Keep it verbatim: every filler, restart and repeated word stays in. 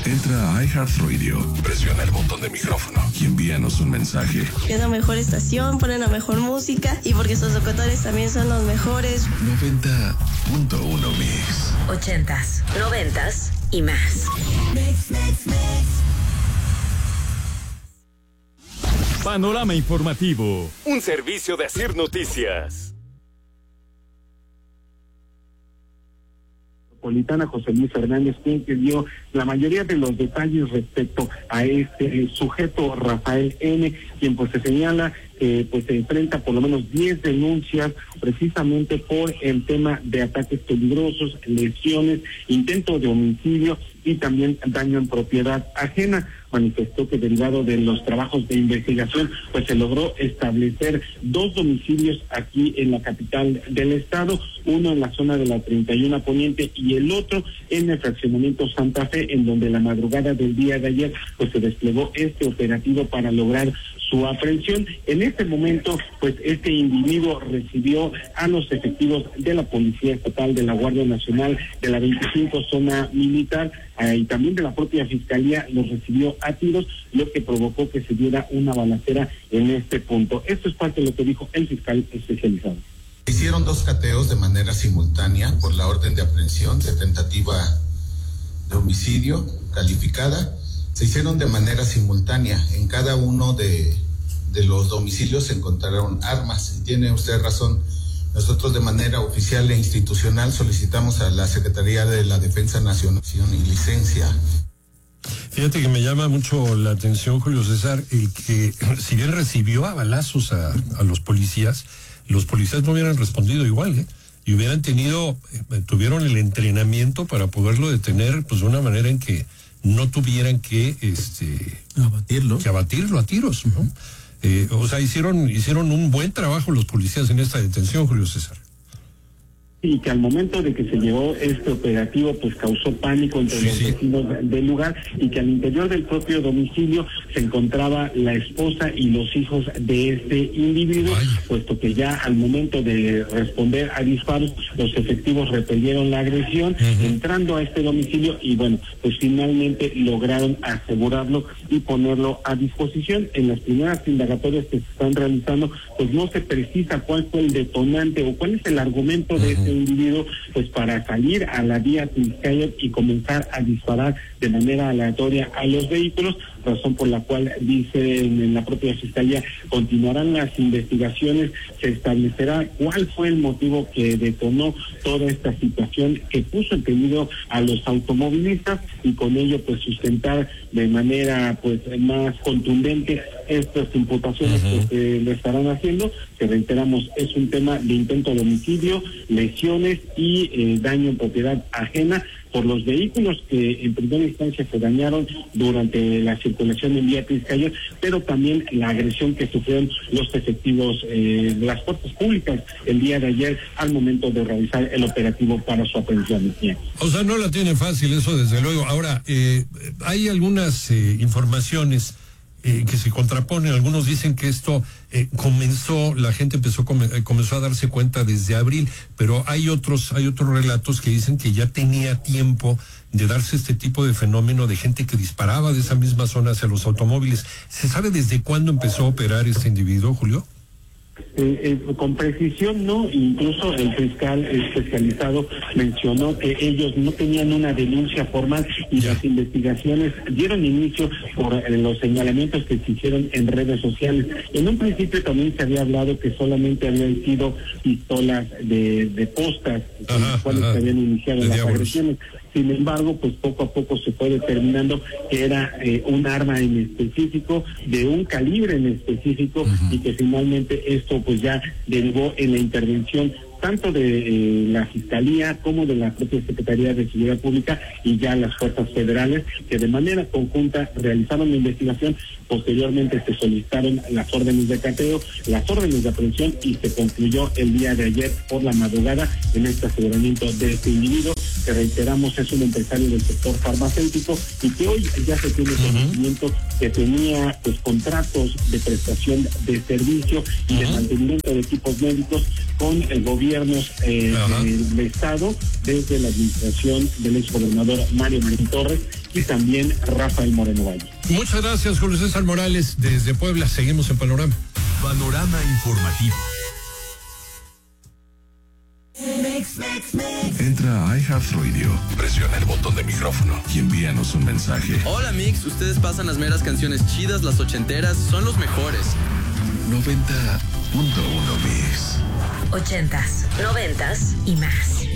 Entra a iHeartRadio, presiona el botón de micrófono y envíanos un mensaje. Es la mejor estación, ponen la mejor música y porque sus locutores también son los mejores. noventa punto uno Mix. Ochentas, noventas y más. Mix, mix, mix. Panorama informativo, un servicio de Asir Noticias. Metropolitana José Luis Hernández, quien que dio la mayoría de los detalles respecto a este sujeto Rafael N., quien pues se señala que pues se enfrenta por lo menos diez denuncias precisamente por el tema de ataques peligrosos, lesiones, intento de homicidio y también daño en propiedad ajena. Manifestó que derivado de los trabajos de investigación pues se logró establecer dos domicilios aquí en la capital del estado, uno en la zona de la treinta y uno Poniente y el otro en el fraccionamiento Santa Fe, en donde la madrugada del día de ayer pues se desplegó este operativo para lograr su aprehensión. En este momento, pues este individuo recibió a los efectivos de la Policía Estatal, de la Guardia Nacional, de la veinticinco Zona Militar eh, y también de la propia Fiscalía, los recibió a tiros, lo que provocó que se diera una balacera en este punto. Esto es parte de lo que dijo el fiscal especializado. Hicieron dos cateos de manera simultánea por la orden de aprehensión de tentativa de homicidio calificada. Se hicieron de manera simultánea. En cada uno de, de los domicilios se encontraron armas. Y tiene usted razón. Nosotros de manera oficial e institucional solicitamos a la Secretaría de la Defensa Nacional y licencia. Fíjate que me llama mucho la atención, Julio César, el que si bien recibió a balazos a, a los policías, los policías no hubieran respondido igual, ¿eh? Y hubieran tenido, eh, tuvieron el entrenamiento para poderlo detener, pues de una manera en que no tuvieran que, este, abatirlo, que abatirlo a tiros, ¿no? Uh-huh. Eh, o sea, hicieron, hicieron un buen trabajo los policías en esta detención, Julio César. Y que al momento de que se llevó este operativo pues causó pánico entre sí, los sí. vecinos del lugar, y que al interior del propio domicilio se encontraba la esposa y los hijos de este individuo. Ay. Puesto que ya al momento de responder a disparos los efectivos repelieron la agresión, uh-huh. entrando a este domicilio, y bueno, pues finalmente lograron asegurarlo y ponerlo a disposición. En las primeras indagatorias que se están realizando pues no se precisa cuál fue el detonante o cuál es el argumento de uh-huh. este individuo pues para salir a la vía Tizcayot y comenzar a disparar de manera aleatoria a los vehículos, razón por la cual dice en la propia fiscalía continuarán las investigaciones, se establecerá cuál fue el motivo que detonó toda esta situación que puso en peligro a los automovilistas, y con ello pues sustentar de manera pues más contundente estas imputaciones uh-huh. que se le estarán haciendo, que reiteramos es un tema de intento de homicidio, lesiones y eh, daño en propiedad ajena por los vehículos que en primera instancia se dañaron durante la circulación en vía Tizcayot, pero también la agresión que sufrieron los efectivos eh, de las fuerzas públicas el día de ayer al momento de realizar el operativo para su aprehensión. O sea, no la tiene fácil eso, desde luego. Ahora, eh, hay algunas eh, informaciones Eh, que se contraponen. Algunos dicen que esto eh, comenzó, la gente empezó eh, comenzó a darse cuenta desde abril, pero hay otros hay otros relatos que dicen que ya tenía tiempo de darse este tipo de fenómeno de gente que disparaba de esa misma zona hacia los automóviles. ¿Se sabe desde cuándo empezó a operar este individuo, Julio? Eh, eh, con precisión no, incluso el fiscal especializado mencionó que ellos no tenían una denuncia formal y ya. Las investigaciones dieron inicio por eh, los señalamientos que se hicieron en redes sociales. En un principio también se había hablado que solamente habían sido pistolas de, de postas, ajá, con las cuales ajá. se habían iniciado de las diablos. agresiones. Sin embargo, pues poco a poco se fue determinando que era eh, un arma en específico, de un calibre en específico, uh-huh. y que finalmente esto pues ya derivó en la intervención tanto de eh, la Fiscalía como de la propia Secretaría de Seguridad Pública y ya las fuerzas federales, que de manera conjunta realizaron la investigación. Posteriormente se solicitaron las órdenes de cateo, las órdenes de aprehensión, y se concluyó el día de ayer por la madrugada en este aseguramiento de este individuo, que reiteramos es un empresario del sector farmacéutico y que hoy ya se tiene conocimiento uh-huh. que tenía pues contratos de prestación de servicio y uh-huh. de mantenimiento de equipos médicos con el gobierno eh, uh-huh. del Estado, desde la administración del exgobernador Mario Marín Torres, y también Rafael Moreno Valle. Muchas gracias, Julio César Morales, desde Puebla. Seguimos en Panorama. Panorama informativo. Entra a iHeartRadio, presiona el botón de micrófono y envíanos un mensaje. Hola Mix, ustedes pasan las meras canciones chidas, las ochenteras, son los mejores. noventa punto uno Mix. Ochentas, noventas y más.